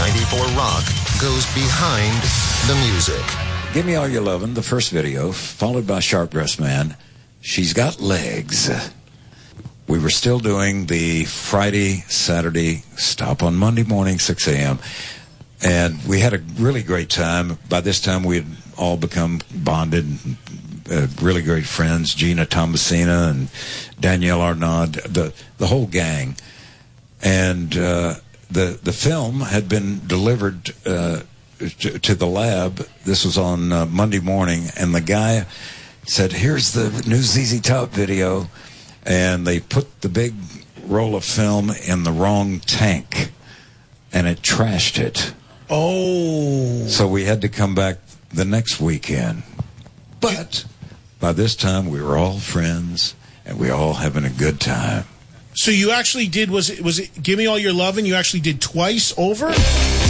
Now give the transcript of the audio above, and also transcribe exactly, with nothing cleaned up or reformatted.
ninety-four Rock goes behind the music. Give Me All Your Lovin', the first video, followed by Sharp Dressed Man. She's Got Legs. We were still doing the Friday, Saturday stop on Monday morning, six a.m. And we had a really great time. By this time, we had all become bonded, uh, really great friends. Gina Tomasina and Danielle Arnaud, the, the whole gang. And uh, the, the film had been delivered uh, to, to the lab. This was on uh, Monday morning. And the guy said, here's the new Z Z Top video. And they put the big roll of film in the wrong tank. And it trashed it. Oh. So we had to come back the next weekend. But by this time, we were all friends, and we all having a good time. So you actually did, was it, was it Give Me All Your Lovin', you actually did twice over?